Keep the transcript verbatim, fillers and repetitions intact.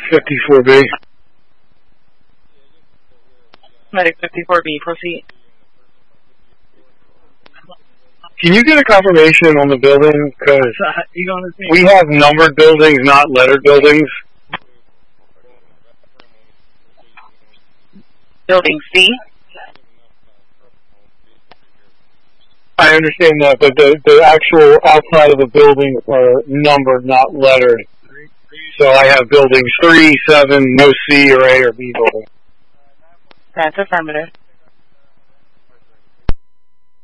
fifty-four B. Medic fifty-four B, proceed. Can you get a confirmation on the building? Because we have numbered buildings, not lettered buildings. Building C? I understand that, but the, the actual outside of the buildings are numbered, not lettered. So I have buildings three, seven, no C or A or B building. That's affirmative.